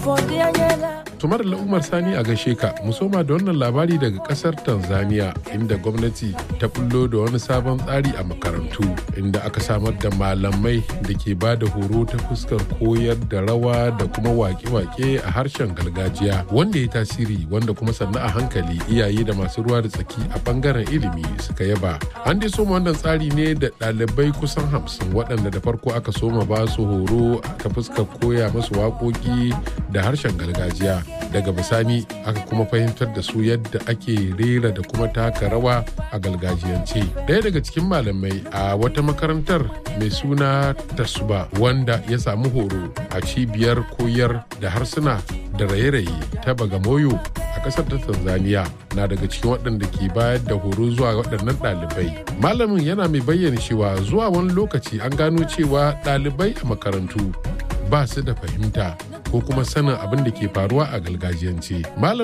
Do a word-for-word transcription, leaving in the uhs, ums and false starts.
Tumar Umar Sani a gaishe ka, musoma da wannan labari daga kasar Tanzania inda gwamnati ta bullo da wani sabon tsari a makarantu inda aka samar da malamai da ke ba da horo ta fuskar koyar da rawa da kuma wake-wake a harshen gargajiya wanda ya tasiri wanda kuma sannu a hankali iyaye da masu ruwa da tsaki a bangaren ilimi suka yaba. An dai soma wannan tsari ne da ɗalibai kusan hamsin waɗanda da farko aka soma ba su horo ta fuskar koya musu waƙoƙi da harshen gargajiya. Daga bisani aka kuma fahimtar da su yadda ake rera da kuma taka rawa a gargajiyance. Daya daga cikin malamai a wata makarantar mai suna Tasuba wanda ya samu horo a cibiyar koyar da harsuna da raye-raye ta Bagamoyo a kasar ta Tanzania na daga cikin waɗanda ke bayar da horo zuwa waɗannan ɗalibai. Malamin yana mai bayyana cewa zuwa wani lokaci an gano cewa ɗalibai a makarantu ba su da fahimta ko kuma sanin abin da ke faruwa a gargajiyance.